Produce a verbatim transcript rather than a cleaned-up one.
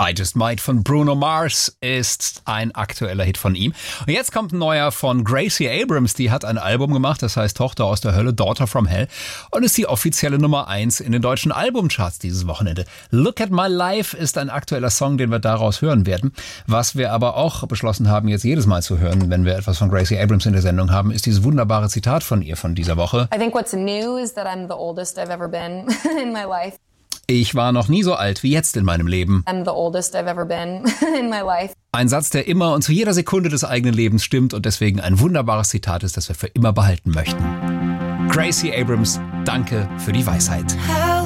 I Just Might von Bruno Mars ist ein aktueller Hit von ihm. Und jetzt kommt ein neuer von Gracie Abrams. Die hat ein Album gemacht, das heißt Tochter aus der Hölle, Daughter from Hell, und ist die offizielle Nummer eins in den deutschen Albumcharts dieses Wochenende. Look at My Life ist ein aktueller Song, den wir daraus hören werden. Was wir aber auch beschlossen haben, jetzt jedes Mal zu hören, wenn wir etwas von Gracie Abrams in der Sendung haben, ist dieses wunderbare Zitat von ihr von dieser Woche. I think what's new is that I'm the oldest I've ever been in my life. Ich war noch nie so alt wie jetzt in meinem Leben. I'm the oldest I've ever been in my life. Ein Satz, der immer und zu jeder Sekunde des eigenen Lebens stimmt und deswegen ein wunderbares Zitat ist, das wir für immer behalten möchten. Gracie Abrams, danke für die Weisheit.